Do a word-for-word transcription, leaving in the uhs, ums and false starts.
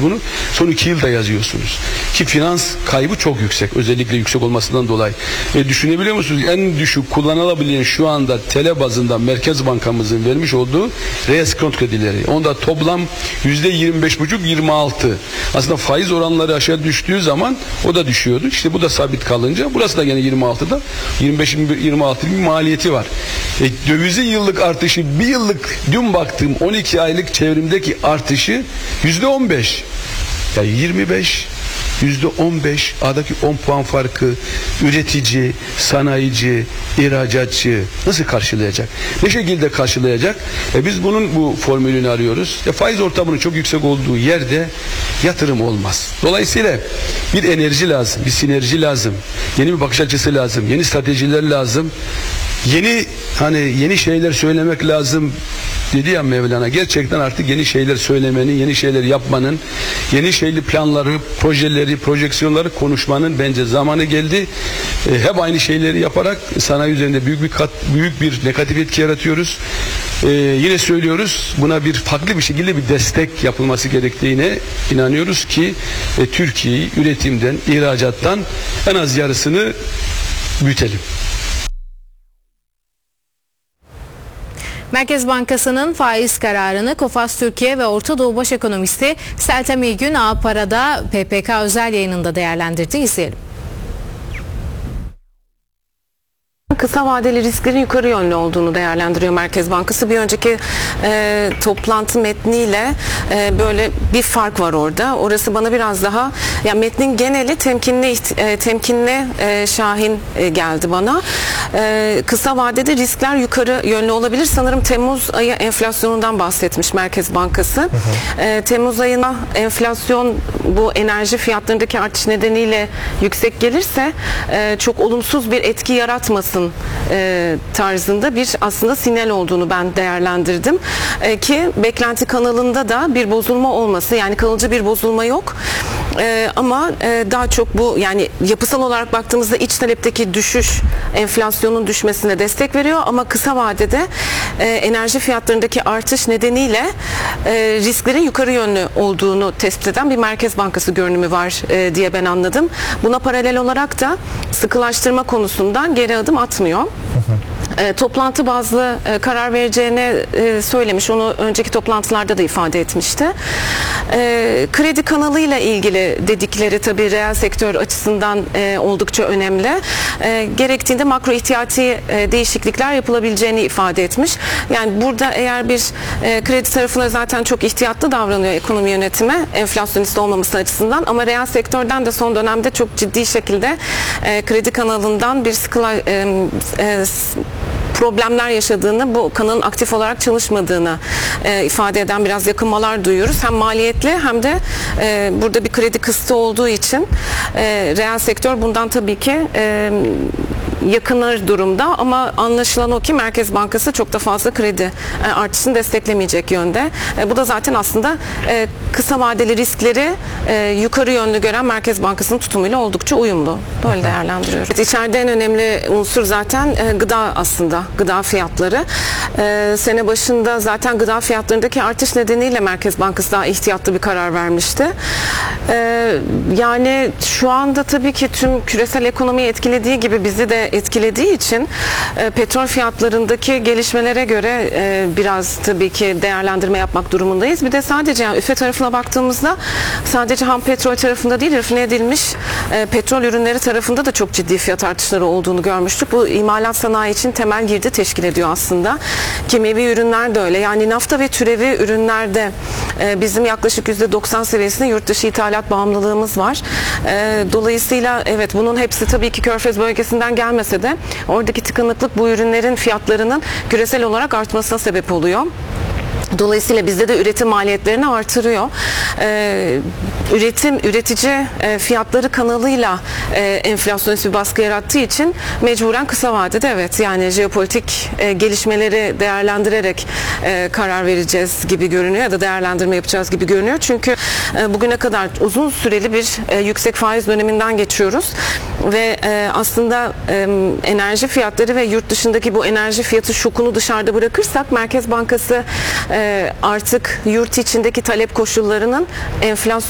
yazıyorsunuz bunu. Son iki yılda yazıyorsunuz. Ki finans kaybı çok yüksek. Özellikle yüksek olmasından dolayı. E, düşünebiliyor musunuz? En düşük kullanılabilen şu anda T L bazında Merkez Bankamızın vermiş olduğu reel konut kredileri. Onda toplam yüzde yirmi beş buçuk yirmi altı. Aslında faiz oranları aşağı düştüğü zaman o da düşüyordu. İşte bu da sabit kalınca burası da gene yirmi altıda yirmi beş yirmi altı bir maliyeti var. E, dövizin yıllık artışı bir yıllık dün baktığım on iki aylık çevrimdeki artışı yüzde on beş. Yani yirmi beş yüzde on beş aradaki on puan farkı üretici, sanayici, ihracatçı nasıl karşılayacak? Ne şekilde karşılayacak? E biz bunun bu formülünü arıyoruz. E faiz ortamının çok yüksek olduğu yerde yatırım olmaz. Dolayısıyla bir enerji lazım, bir sinerji lazım, yeni bir bakış açısı lazım, yeni stratejiler lazım. Yeni hani yeni şeyler söylemek lazım dedi ya Mevlana. Gerçekten artık yeni şeyler söylemenin, yeni şeyler yapmanın, yeni şeyli planları, projeleri, projeksiyonları konuşmanın bence zamanı geldi. E, hep aynı şeyleri yaparak sanayi üzerinde büyük bir kat, büyük bir negatif etki yaratıyoruz. E, yine söylüyoruz, buna bir farklı bir şekilde bir destek yapılması gerektiğine inanıyoruz ki e, Türkiye'yi üretimden, ihracattan en az yarısını büyütelim. Merkez Bankası'nın faiz kararını Kofas Türkiye ve Orta Doğu Baş Ekonomisti Seltem İlgün A Para'da P P K özel yayınında değerlendirdi. İzleyelim. Kısa vadeli risklerin yukarı yönlü olduğunu değerlendiriyor Merkez Bankası. Bir önceki e, toplantı metniyle e, böyle bir fark var orada. Orası bana biraz daha, yani metnin geneli temkinli e, temkinli e, şahin e, geldi bana. E, kısa vadede riskler yukarı yönlü olabilir. Sanırım Temmuz ayı enflasyonundan bahsetmiş Merkez Bankası. Hı hı. E, Temmuz ayına enflasyon bu enerji fiyatlarındaki artış nedeniyle yüksek gelirse e, çok olumsuz bir etki yaratmasın E, tarzında bir aslında sinyal olduğunu ben değerlendirdim. E, ki beklenti kanalında da bir bozulma olması, yani kalıcı bir bozulma yok. E, ama e, daha çok bu, yani yapısal olarak baktığımızda iç talepteki düşüş enflasyonun düşmesine destek veriyor ama kısa vadede e, enerji fiyatlarındaki artış nedeniyle e, risklerin yukarı yönlü olduğunu tespit eden bir Merkez Bankası görünümü var e, diye ben anladım. Buna paralel olarak da sıkılaştırma konusundan geri adım atmıyor. Hı hı. E, toplantı bazlı e, karar vereceğini e, söylemiş. Onu önceki toplantılarda da ifade etmişti. E, kredi kanalıyla ilgili dedikleri tabii reel sektör açısından e, oldukça önemli. E, gerektiğinde makro ihtiyati e, değişiklikler yapılabileceğini ifade etmiş. Yani burada eğer bir e, kredi tarafına zaten çok ihtiyatlı davranıyor ekonomi yönetimi, enflasyonist olmaması açısından, ama reel sektörden de son dönemde çok ciddi şekilde e, kredi kanalından bir sıkıla e, e, problemler yaşadığını, bu kanalın aktif olarak çalışmadığını e, ifade eden biraz yakınmalar duyuyoruz. Hem maliyetli hem de e, burada bir kredi kısıtı olduğu için e, reel sektör bundan tabii ki e, yakınır durumda, ama anlaşılan o ki Merkez Bankası çok da fazla kredi e, artışını desteklemeyecek yönde. E, bu da zaten aslında e, kısa vadeli riskleri e, yukarı yönlü gören Merkez Bankası'nın tutumuyla oldukça uyumlu. Böyle değerlendiriyoruz. Evet, içeride en önemli unsur zaten e, gıda aslında. Gıda fiyatları. E, sene başında zaten gıda fiyatlarındaki artış nedeniyle Merkez Bankası daha ihtiyatlı bir karar vermişti. E, yani şu anda tabii ki tüm küresel ekonomiyi etkilediği gibi bizi de etkilediği için e, petrol fiyatlarındaki gelişmelere göre e, biraz tabii ki değerlendirme yapmak durumundayız. Bir de sadece yani üfe tarafına baktığımızda sadece ham petrol tarafında değil, rafine edilmiş e, petrol ürünleri tarafında da çok ciddi fiyat artışları olduğunu görmüştük. Bu imalat sanayi için temel girdi teşkil ediyor aslında. Kimyevi ürünler de öyle. Yani nafta ve türevi ürünlerde e, bizim yaklaşık yüzde doksan seviyesinde yurt dışı ithalat bağımlılığımız var. E, dolayısıyla evet, bunun hepsi tabii ki Körfez bölgesinden gelmese de oradaki tıkanıklık bu ürünlerin fiyatlarının küresel olarak artmasına sebep oluyor. Dolayısıyla bizde de üretim maliyetlerini artırıyor. Ee, üretim, üretici e, fiyatları kanalıyla e, enflasyonist bir baskı yarattığı için mecburen kısa vadede evet, yani jeopolitik e, gelişmeleri değerlendirerek e, karar vereceğiz gibi görünüyor ya da değerlendirme yapacağız gibi görünüyor. Çünkü e, bugüne kadar uzun süreli bir e, yüksek faiz döneminden geçiyoruz ve e, aslında e, enerji fiyatları ve yurt dışındaki bu enerji fiyatı şokunu dışarıda bırakırsak Merkez Bankası e, artık yurt içindeki talep koşullarının enflasyon